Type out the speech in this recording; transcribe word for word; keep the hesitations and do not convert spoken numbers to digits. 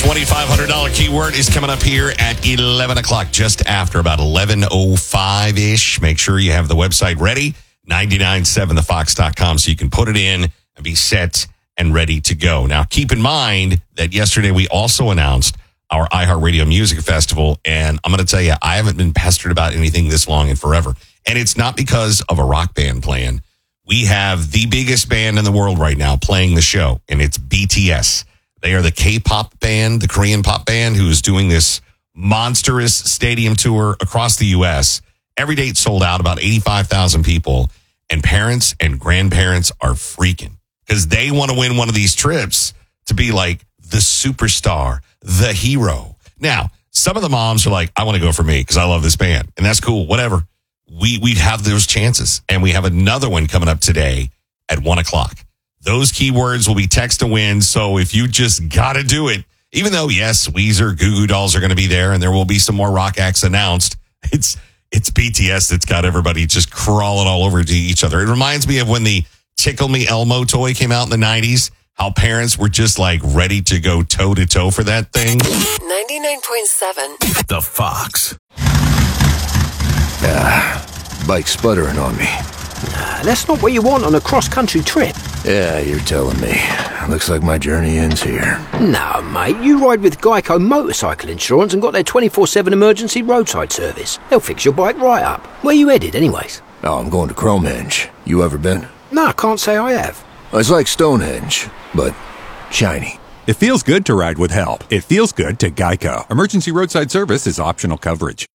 twenty-five hundred dollars keyword is coming up here at eleven o'clock, just after about eleven oh five-ish. Make sure you have the website ready, nine nine seven the fox dot com, so you can put it in and be set and ready to go. Now, keep in mind that yesterday we also announced our iHeartRadio Music Festival, and I'm going to tell you, I haven't been pestered about anything this long in forever. And it's not because of a rock band playing. We have the biggest band in the world right now playing the show, and it's B T S. They are the K-pop band, the Korean pop band, who is doing this monstrous stadium tour across the U S. Every date sold out, about eighty-five thousand people, and parents and grandparents are freaking because they want to win one of these trips to be like the superstar, the hero. Now, some of the moms are like, I want to go for me because I love this band, and that's cool, whatever. We, we'd have those chances, and we have another one coming up today at one o'clock. Those keywords will be text to win, so if you just got to do it, even though, yes, Weezer, Goo Goo Dolls are going to be there, and there will be some more rock acts announced, it's it's B T S that's got everybody just crawling all over to each other. It reminds me of when the Tickle Me Elmo toy came out in the nineties, how parents were just like ready to go toe-to-toe for that thing. ninety-nine point seven The Fox. Ah, bike's sputtering on me. Nah, that's not what you want on a cross-country trip. Yeah, you're telling me. Looks like my journey ends here. No, mate, you ride with Geico Motorcycle Insurance and got their twenty-four seven emergency roadside service. They'll fix your bike right up. Where you headed, anyways? Oh, I'm going to Cromehenge. You ever been? No, I can't say I have. It's like Stonehenge, but shiny. It feels good to ride with help. It feels good to Geico. Emergency roadside service is optional coverage.